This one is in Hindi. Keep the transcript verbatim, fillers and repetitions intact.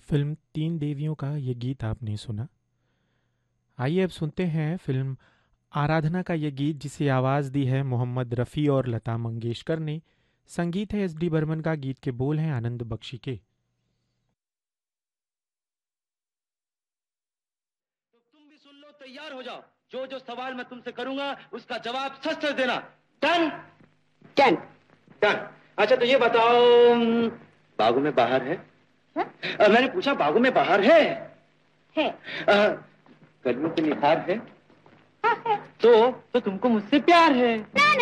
फिल्म तीन देवियों का ये गीत आपने सुना। आइए अब सुनते हैं फिल्म आराधना का ये गीत, जिसे आवाज़ दी है मोहम्मद रफ़ी और लता मंगेशकर ने। संगीत है एस डी बर्मन का, गीत के बोल हैं आनंद बख्शी के। तो तुम भी सुन लो, तैयार हो जाओ। जो जो सवाल मैं तुमसे करूंगा उसका जवाब सच सच देना। डन? डन। डन। अच्छा तो ये बताओ, अम, बागों में बाहर है? है? अ, मैंने पूछा बागों में बाहर है? है। अ, कलियों पे निखार है? हाँ, है। तो तो तुमको मुझसे प्यार है? ना,